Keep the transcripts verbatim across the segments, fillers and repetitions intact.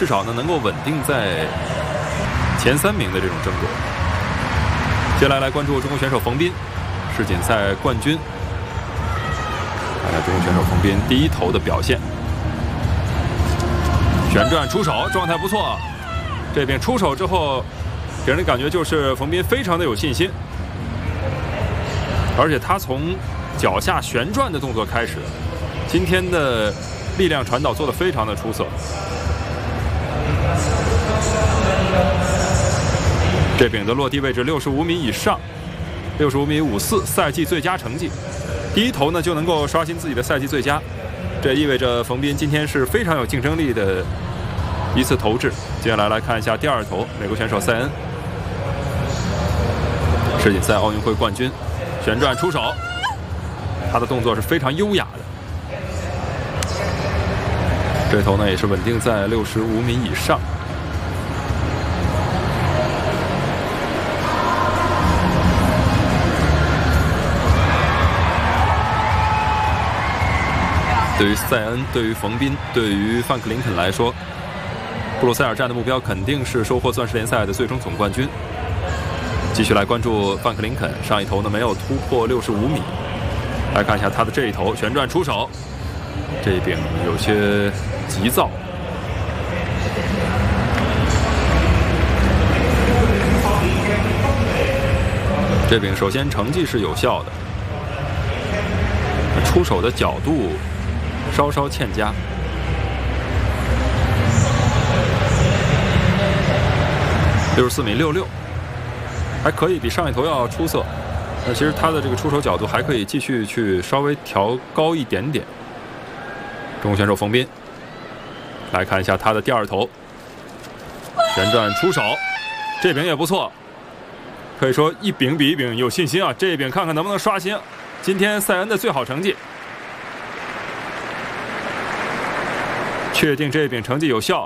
至少呢能够稳定在前三名的这种争夺。接下来来关注中国选手冯彬，世锦赛冠军。看看中国选手冯彬第一投的表现，旋转出手，状态不错。这边出手之后，给人的感觉就是冯彬非常的有信心，而且他从脚下旋转的动作开始，今天的力量传导做得非常的出色。这柄的落地位置六十五米以上，六十五米五四，赛季最佳成绩。第一投呢就能够刷新自己的赛季最佳，这意味着冯彬今天是非常有竞争力的一次投掷。接下来来看一下第二投，美国选手塞恩，世锦赛奥运会冠军，旋转出手，他的动作是非常优雅的。这投呢也是稳定在六十五米以上。对于塞恩、对于冯彬、对于范克林肯来说，布鲁塞尔站的目标肯定是收获钻石联赛的最终总冠军。继续来关注范克林肯，上一投呢没有突破六十五米。来看一下他的这一投，旋转出手，这一柄有些急躁。这柄首先成绩是有效的，出手的角度稍稍欠佳。六十四米六六，还可以，比上一投要出色。那其实他的这个出手角度还可以继续去稍微调高一点点。中国选手冯彬，来看一下他的第二投，旋转出手，这柄也不错，可以说一柄比一柄有信心啊！这一柄看看能不能刷新今天塞恩的最好成绩。确定这一柄成绩有效。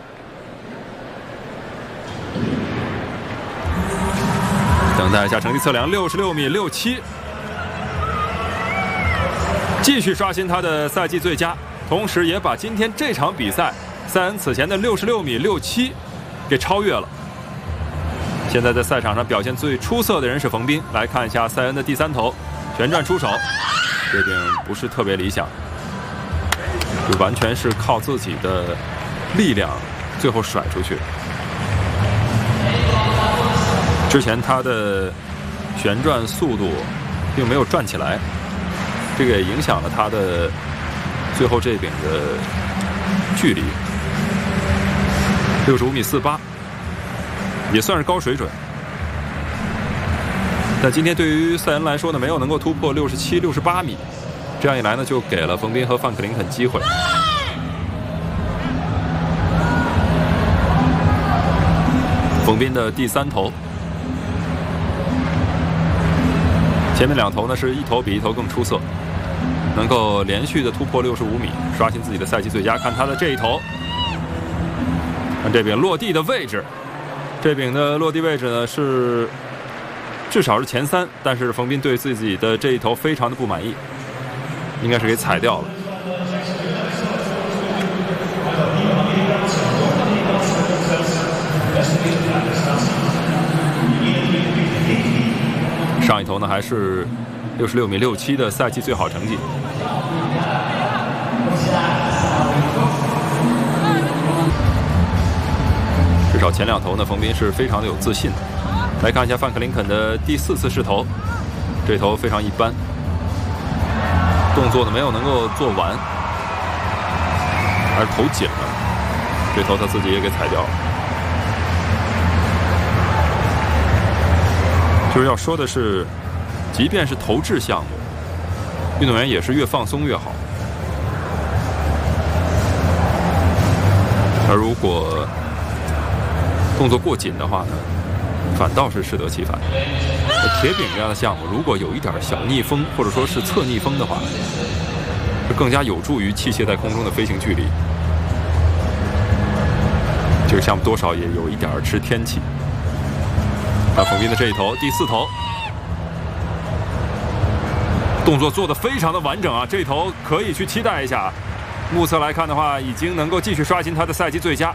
等待一下成绩测量，六十六米六七，继续刷新他的赛季最佳，同时也把今天这场比赛塞恩此前的六十六米六七给超越了。现在在赛场上表现最出色的人是冯彬。来看一下塞恩的第三投，旋转出手，这柄不是特别理想，就完全是靠自己的力量最后甩出去。之前他的旋转速度并没有转起来，这个也影响了他的最后这柄的距离。六十五米四八，也算是高水准。但今天对于塞恩来说呢，没有能够突破六十七、六十八米，这样一来呢，就给了冯彬和范克林肯机会。冯彬的第三投。前面两投呢是一投比一投更出色，能够连续的突破六十五米，刷新自己的赛季最佳。看他的这一投，看这柄落地的位置，这柄的落地位置呢是至少是前三，但是冯彬对自己的这一投非常的不满意，应该是给踩掉了。上一投呢还是六十六米六七的赛季最好成绩。至少前两投呢，冯彬是非常的有自信的。来看一下范克林肯的第四次试投，这投非常一般，动作呢没有能够做完，还是投紧了，这投他自己也给踩掉了。就是要说的是，即便是投掷项目，运动员也是越放松越好。而如果动作过紧的话呢，反倒是适得其反。铁饼这样的项目，如果有一点小逆风或者说是侧逆风的话，是更加有助于器械在空中的飞行距离。这个项目多少也有一点吃天气。那冯彬的这一投，第四投，动作做得非常的完整啊！这一投可以去期待一下。目测来看的话，已经能够继续刷新他的赛季最佳。